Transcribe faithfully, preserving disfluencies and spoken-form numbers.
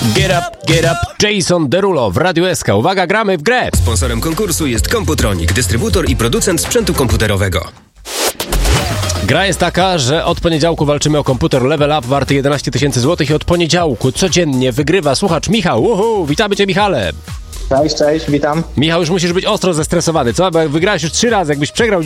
Get up, get up, Jason Derulo w Radiu S K. Uwaga, gramy w grę! Sponsorem konkursu jest Computronic, dystrybutor i producent sprzętu komputerowego. Gra jest taka, że od poniedziałku walczymy o komputer Level Up warty jedenaście tysięcy złotych i od poniedziałku codziennie wygrywa słuchacz Michał. Uhu, witamy cię, Michale. Cześć, cześć, witam. Michał, już musisz być ostro zestresowany, co? Bo jak wygrałeś już trzy razy, jakbyś przegrał